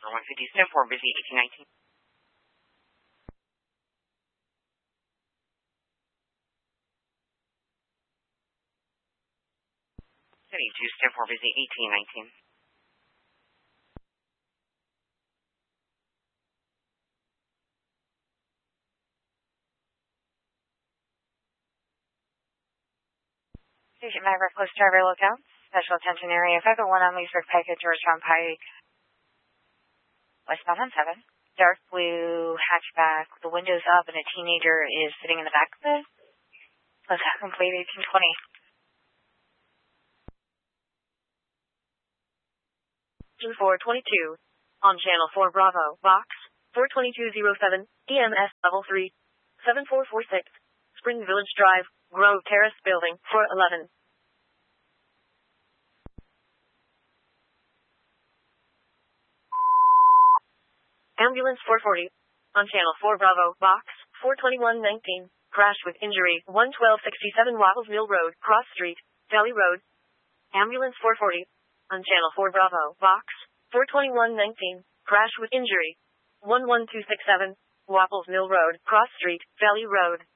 for 150, stand for busy 1819. 72, stand for busy 1819. Station Maverick Coast Driver Lookout. Special attention area 501 on Leesburg Pike at Georgetown Pike. Westbound on 7. Dark blue hatchback. The windows up and a teenager is sitting in the back of it. Lookout complete 1820. 422. On Channel 4 Bravo, Box 42207, EMS Level 3, 7446, Spring Village Drive, Grove Terrace Building, 411. Ambulance 440. On Channel 4 Bravo, Box 42119, crash with injury, 11267 Wapples Mill Road, Cross Street, Valley Road. Ambulance 440. On Channel 4 Bravo, Box 42119, crash with injury, 11267, Wapples Mill Road, Cross Street, Valley Road.